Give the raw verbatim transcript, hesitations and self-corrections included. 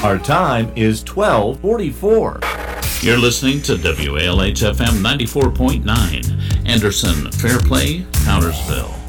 Our time is twelve forty-four. You're listening to W A L H F M ninety-four point nine, Anderson, Fairplay, Powdersville.